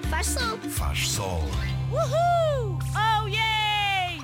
Faz sol. Faz sol. Uhul! Oh, yeah!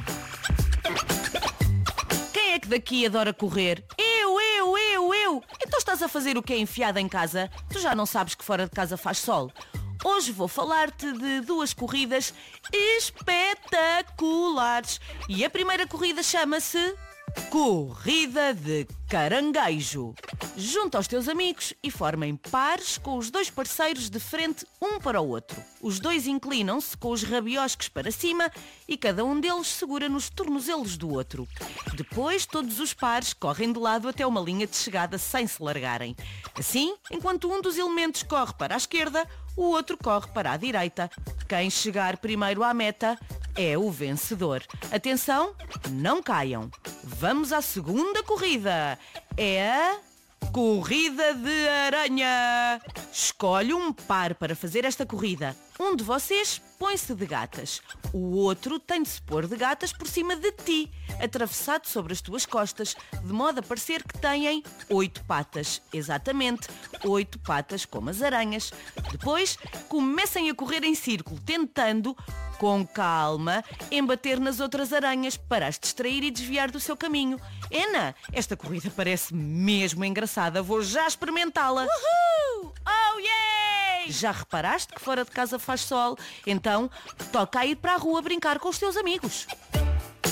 Quem é que daqui adora correr? Eu! Então estás a fazer o que é enfiada em casa? Tu já não sabes que fora de casa faz sol. Hoje vou falar-te de duas corridas espetaculares. E a primeira corrida chama-se Corrida de Caranguejo. Junta os teus amigos e formem pares com os dois parceiros de frente um para o outro. Os dois inclinam-se com os rabiosques para cima e cada um deles segura nos tornozelos do outro. Depois todos os pares correm de lado até uma linha de chegada sem se largarem. Assim, enquanto um dos elementos corre para a esquerda, o outro corre para a direita. Quem chegar primeiro à meta é o vencedor. Atenção, não caiam. Vamos à segunda corrida. É a Corrida de Aranha. Escolhe um par para fazer esta corrida. Um de vocês põe-se de gatas. O outro tem de se pôr de gatas por cima de ti, atravessado sobre as tuas costas, de modo a parecer que têm 8 patas. Exatamente, 8 patas como as aranhas. Depois, comecem a correr em círculo, tentando, com calma, embater nas outras aranhas para as distrair e desviar do seu caminho. Ana, esta corrida parece mesmo engraçada. Vou já experimentá-la. Uhul! Oh, yeah! Já reparaste que fora de casa faz sol? Então, toca a ir para a rua brincar com os teus amigos.